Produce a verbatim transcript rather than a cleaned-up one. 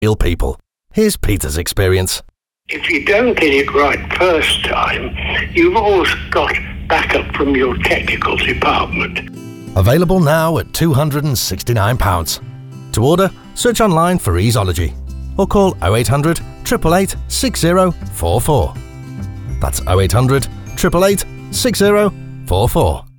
real people. Here's Peter's experience. If you don't get it right first time, you've always got backup from your technical department. Available now at two hundred and sixty-nine pounds. To order, search online for Easeology or call oh eight hundred, eight eight eight, six oh four four. That's oh eight hundred, eight eight eight, six oh four four.